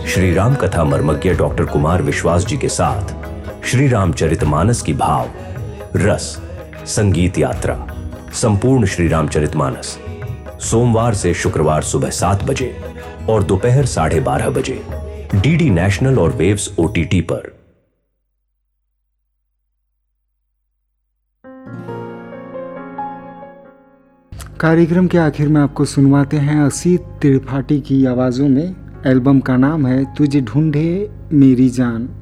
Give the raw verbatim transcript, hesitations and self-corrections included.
श्री राम कथा मर्मज्ञ डॉक्टर कुमार विश्वास जी के साथ श्री रामचरितमानस की भाव, रस, संगीत यात्रा, संपूर्ण श्री रामचरितमानस सोमवार से शुक्रवार सुबह सात बजे और दोपहर साढ़े बारह बजे डीडी नेशनल और वेव्स ओटीटी पर। कार्यक्रम के आखिर में आपको सुनवाते हैं असीत त्रिपाठी की आवाज़ों में। एल्बम का नाम है तुझे ढूंढे मेरी जान।